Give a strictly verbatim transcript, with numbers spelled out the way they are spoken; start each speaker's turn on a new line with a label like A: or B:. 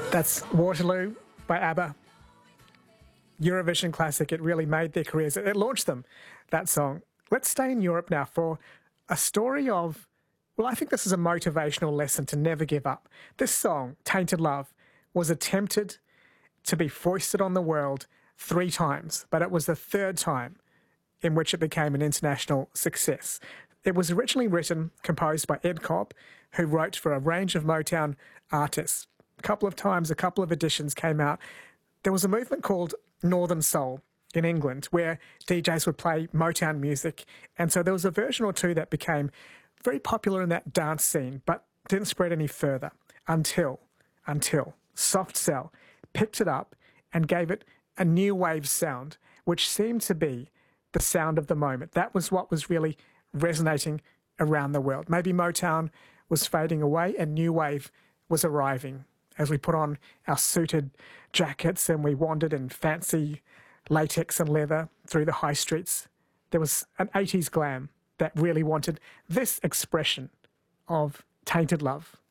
A: That's Waterloo by ABBA. Eurovision classic. It really made their careers. It launched them, that song. Let's stay in Europe now for a story of, well, I think this is a motivational lesson to never give up. This song, Tainted Love, was attempted to be foisted on the world three times, but it was the third time in which it became an international success. It was originally written, composed by Ed Cobb, who wrote for a range of Motown artists. A couple of times, a couple of editions came out. There was a movement called Northern Soul in England where D Js would play Motown music. And so there was a version or two that became very popular in that dance scene, but didn't spread any further until, until Soft Cell picked it up and gave it a new wave sound, which seemed to be the sound of the moment. That was what was really resonating around the world. Maybe Motown was fading away and new wave was arriving as we put on our suited jackets and we wandered in fancy latex and leather through the high streets. There was an eighties glam that really wanted this expression of tainted love.